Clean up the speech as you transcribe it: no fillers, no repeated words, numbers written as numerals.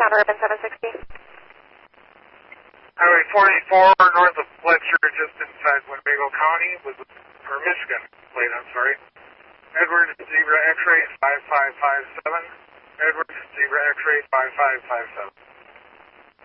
Town Urban 760. Highway 44 north of Fletcher, just inside Winnebago County, or Michigan plate, I'm sorry. Edward Zebra X-ray 5557. Edward Zebra X-ray 5557.